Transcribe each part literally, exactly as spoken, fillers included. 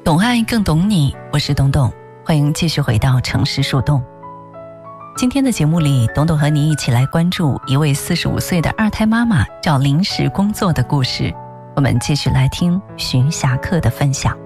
懂爱更懂你，我是董董，欢迎继续回到城市树洞。今天的节目里，董董和你一起来关注一位四十五岁的二胎妈妈找临时工作的故事。我们继续来听徐霞客的分享。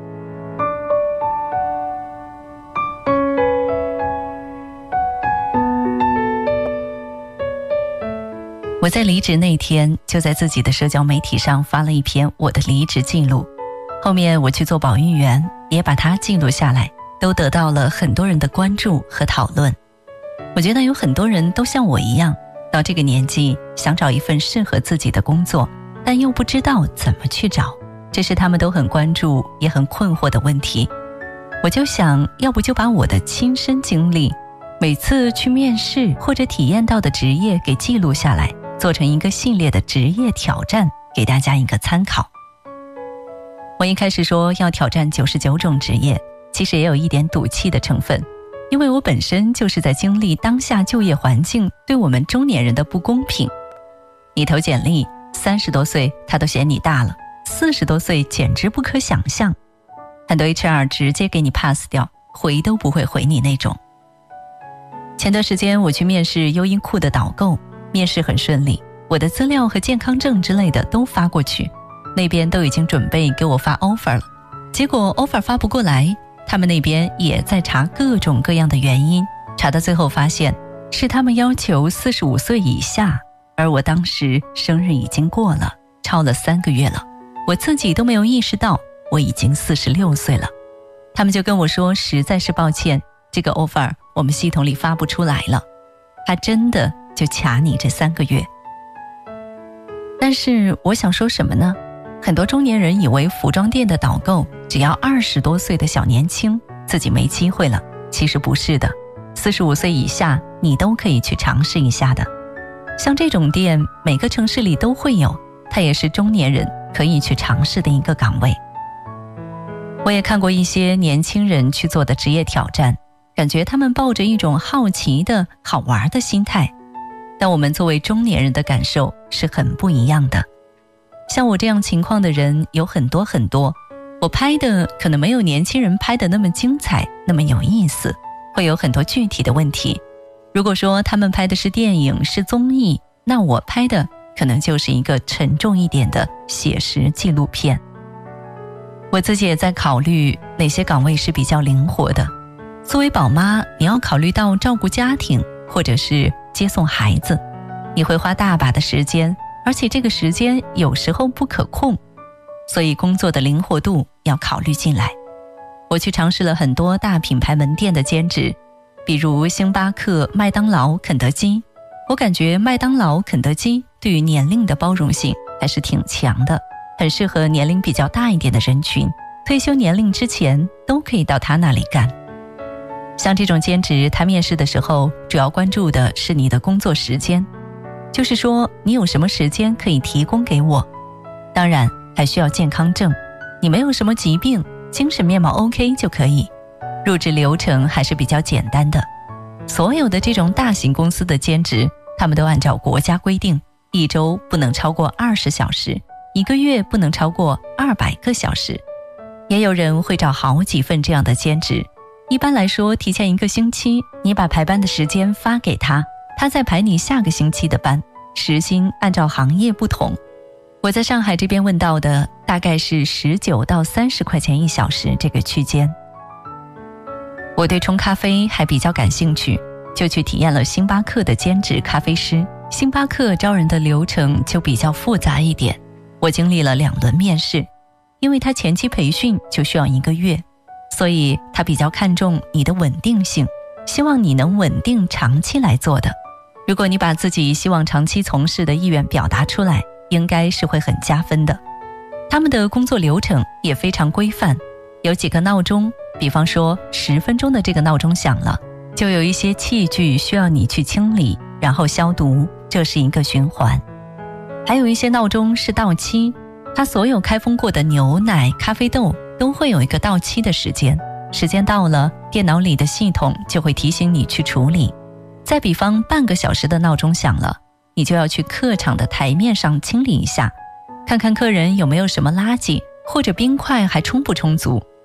我在离职那天，就在自己的社交媒体上发了一篇我的离职记录。后面我去做保育员，也把它记录下来，都得到了很多人的关注和讨论。我觉得有很多人都像我一样，到这个年纪想找一份适合自己的工作，但又不知道怎么去找，这是他们都很关注也很困惑的问题。我就想，要不就把我的亲身经历，每次去面试或者体验到的职业给记录下来，做成一个系列的职业挑战，给大家一个参考。我一开始说要挑战九十九种职业，其实也有一点赌气的成分，因为我本身就是在经历当下就业环境对我们中年人的不公平。你投简历，三十多岁他都嫌你大了，四十多岁简直不可想象。很多 H R 直接给你 pass 掉，回都不会回你那种。前段时间我去面试优衣库的导购，面试很顺利，我的资料和健康证之类的都发过去，那边都已经准备给我发 offer 了。结果 offer 发不过来，他们那边也在查各种各样的原因，查到最后发现是他们要求四十五岁以下，而我当时生日已经过了，超了三个月了，我自己都没有意识到我已经四十六岁了。他们就跟我说，实在是抱歉，这个 offer 我们系统里发不出来了，他真的就卡你这三个月。但是我想说什么呢？很多中年人以为服装店的导购只要二十多岁的小年轻，自己没机会了，其实不是的，四十五岁以下你都可以去尝试一下的。像这种店每个城市里都会有，它也是中年人可以去尝试的一个岗位。我也看过一些年轻人去做的职业挑战，感觉他们抱着一种好奇的好玩的心态，但我们作为中年人的感受是很不一样的。像我这样情况的人有很多很多，我拍的可能没有年轻人拍的那么精彩，那么有意思，会有很多具体的问题。如果说他们拍的是电影是综艺，那我拍的可能就是一个沉重一点的写实纪录片。我自己也在考虑哪些岗位是比较灵活的。作为宝妈，你要考虑到照顾家庭或者是接送孩子，你会花大把的时间，而且这个时间有时候不可控，所以工作的灵活度要考虑进来。我去尝试了很多大品牌门店的兼职，比如星巴克、麦当劳、肯德基。我感觉麦当劳、肯德基对于年龄的包容性还是挺强的，很适合年龄比较大一点的人群，退休年龄之前都可以到他那里干。像这种兼职，他面试的时候主要关注的是你的工作时间，就是说你有什么时间可以提供给我。当然还需要健康证，你没有什么疾病，精神面貌 OK 就可以。入职流程还是比较简单的。所有的这种大型公司的兼职，他们都按照国家规定，一周不能超过二十小时，一个月不能超过二百个小时。也有人会找好几份这样的兼职，一般来说提前一个星期，你把排班的时间发给他，他再排你下个星期的班，时薪按照行业不同。我在上海这边问到的大概是十九到三十块钱一小时这个区间。我对冲咖啡还比较感兴趣，就去体验了星巴克的兼职咖啡师。星巴克招人的流程就比较复杂一点，我经历了两轮面试，因为他前期培训就需要一个月，所以他比较看重你的稳定性，希望你能稳定长期来做的。如果你把自己希望长期从事的意愿表达出来，应该是会很加分的。他们的工作流程也非常规范，有几个闹钟，比方说十分钟的这个闹钟响了，就有一些器具需要你去清理，然后消毒，这是一个循环。还有一些闹钟是到期，它所有开封过的牛奶、咖啡豆都会有一个到期的时间，时间到了，电脑里的系统就会提醒你去处理。再比方半个小时的闹钟响了，你就要去客场的台面上清理一下，看看客人有没有什么垃圾，或者冰块还充不充足，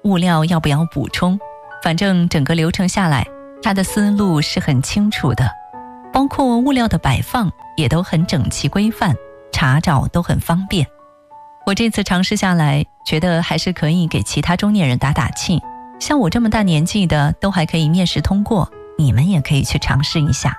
物料要不要补充，反正整个流程下来，他的思路是很清楚的，包括物料的摆放也都很整齐规范，查找都很方便。我这次尝试下来，觉得还是可以给其他中年人打打气，像我这么大年纪的都还可以面试通过，你们也可以去尝试一下。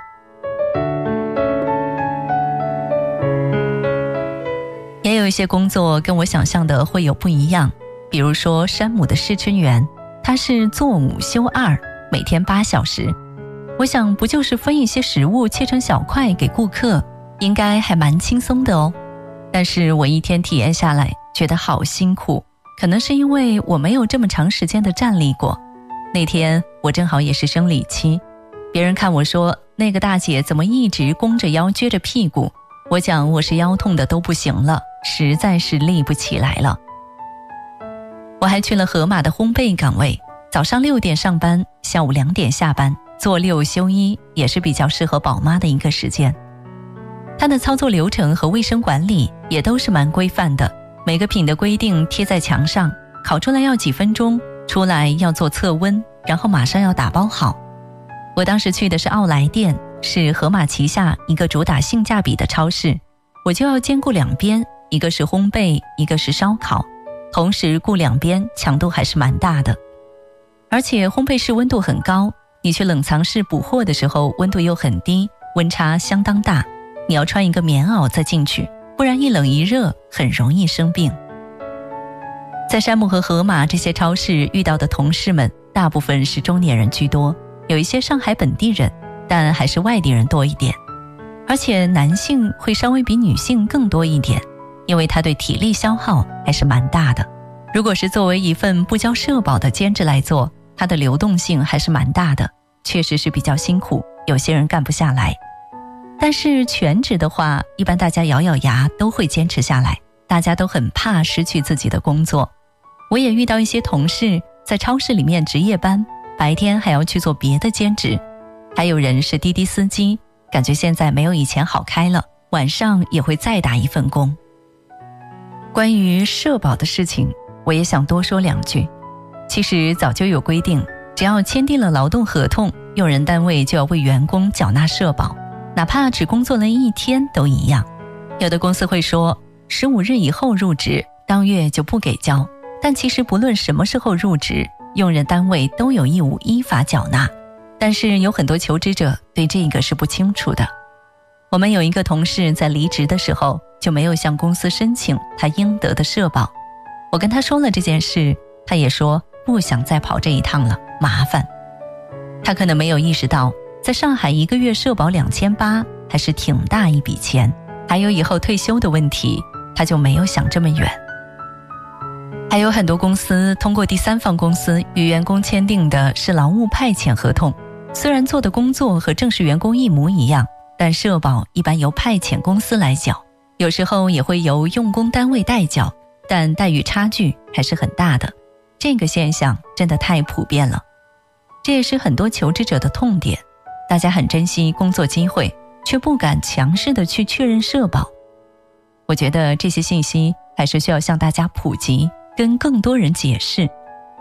也有一些工作跟我想象的会有不一样，比如说山姆的试吃员，他是做五休二，每天八小时。我想不就是分一些食物切成小块给顾客，应该还蛮轻松的哦。但是我一天体验下来觉得好辛苦，可能是因为我没有这么长时间的站立过。那天我正好也是生理期，别人看我说那个大姐怎么一直弓着腰撅着屁股，我讲我是腰痛的都不行了，实在是立不起来了。我还去了盒马的烘焙岗位，早上六点上班，下午两点下班，做六休一，也是比较适合宝妈的一个时间。它的操作流程和卫生管理也都是蛮规范的，每个品的规定贴在墙上，烤出来要几分钟，出来要做测温，然后马上要打包好。我当时去的是奥莱店，是盒马旗下一个主打性价比的超市，我就要兼顾两边，一个是烘焙，一个是烧烤，同时顾两边强度还是蛮大的。而且烘焙室温度很高，你去冷藏室补货的时候温度又很低，温差相当大，你要穿一个棉袄再进去，不然一冷一热很容易生病。在山姆和盒马这些超市遇到的同事们大部分是中年人居多，有一些上海本地人，但还是外地人多一点。而且男性会稍微比女性更多一点，因为他对体力消耗还是蛮大的。如果是作为一份不交社保的兼职来做，它的流动性还是蛮大的，确实是比较辛苦，有些人干不下来。但是全职的话，一般大家咬咬牙都会坚持下来，大家都很怕失去自己的工作。我也遇到一些同事在超市里面值夜班，白天还要去做别的兼职，还有人是滴滴司机，感觉现在没有以前好开了，晚上也会再打一份工。关于社保的事情，我也想多说两句。其实早就有规定，只要签订了劳动合同，用人单位就要为员工缴纳社保，哪怕只工作了一天都一样。有的公司会说十五日以后入职，当月就不给交，但其实不论什么时候入职，用人单位都有义务依法缴纳。但是有很多求职者对这个是不清楚的。我们有一个同事在离职的时候就没有向公司申请他应得的社保，我跟他说了这件事，他也说不想再跑这一趟了，麻烦。他可能没有意识到，在上海一个月社保两千八还是挺大一笔钱，还有以后退休的问题，他就没有想这么远。还有很多公司通过第三方公司与员工签订的是劳务派遣合同，虽然做的工作和正式员工一模一样，但社保一般由派遣公司来缴，有时候也会由用工单位代缴，但待遇差距还是很大的。这个现象真的太普遍了，这也是很多求职者的痛点。大家很珍惜工作机会，却不敢强势的去确认社保。我觉得这些信息还是需要向大家普及，跟更多人解释。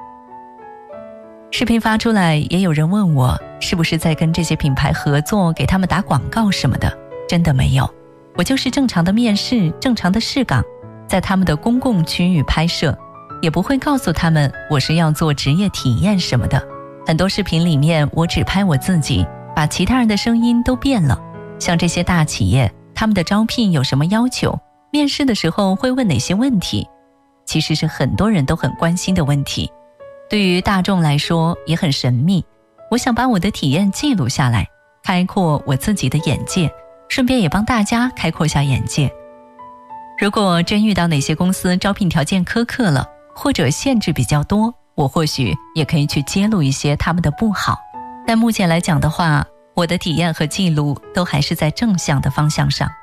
视频发出来，也有人问我是不是在跟这些品牌合作，给他们打广告什么的。真的没有，我就是正常的面试，正常的试岗，在他们的公共区域拍摄，也不会告诉他们我是要做职业体验什么的。很多视频里面我只拍我自己，把其他人的声音都变了。像这些大企业，他们的招聘有什么要求，面试的时候会问哪些问题，其实是很多人都很关心的问题，对于大众来说也很神秘。我想把我的体验记录下来，开阔我自己的眼界，顺便也帮大家开阔下眼界。如果真遇到哪些公司招聘条件苛刻了，或者限制比较多，我或许也可以去揭露一些他们的不好。但目前来讲的话，我的体验和记录都还是在正向的方向上。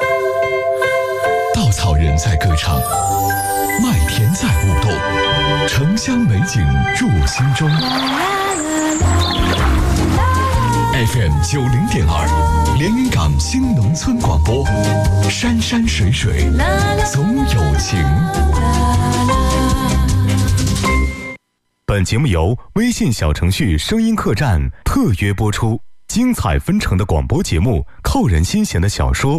稻草人在歌唱，麦田在舞动，城乡美景入心中。F M 九零点二，连云港新农村广播，山山水水总有情。 本节目由微信小程序声音客栈特约播出，精彩纷呈的广播节目，扣人心弦的小说，